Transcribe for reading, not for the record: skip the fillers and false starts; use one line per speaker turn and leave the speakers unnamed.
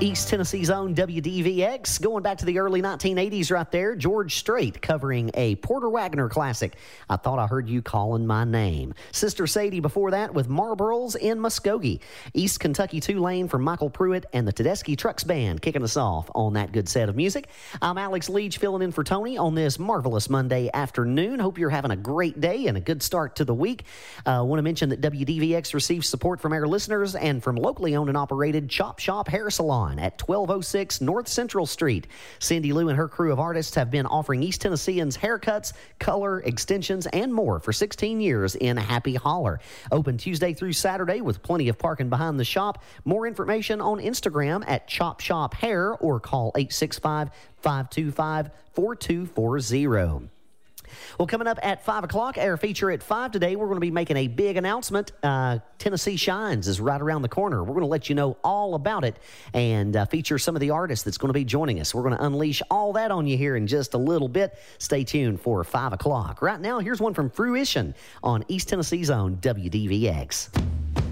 East Tennessee's own WDVX, going back to the early 1980s right there. George Strait covering a Porter Wagoner classic, I Thought I Heard You Calling My Name. Sister Sadie before that with Marlboros in Muskogee. East Kentucky Tulane from Michael Pruitt and the Tedeschi Trucks Band kicking us off on that good set of music. I'm Alex Leach filling in for Tony on this marvelous Monday afternoon. Hope you're having a great day and a good start to the week. I want to mention that WDVX receives support from our listeners and from locally owned and operated Chop Shop Hair Salon at 1206 North Central Street. Cindy Lou and her crew of artists have been offering East Tennesseans haircuts, color, extensions, and more for 16 years in Happy Holler. Open Tuesday through Saturday with plenty of parking behind the shop. More information on Instagram at Chop Shop Hair or call 865-525-4240. Well, coming up at 5 o'clock, our feature at 5 today, we're going to be making a big announcement. Tennessee Shines is right around the corner. We're going to let you know all about it and feature some of the artists that's going to be joining us. We're going to unleash all that on you here in just a little bit. Stay tuned for 5 o'clock. Right now, here's one from Fruition on East Tennessee's own WDVX.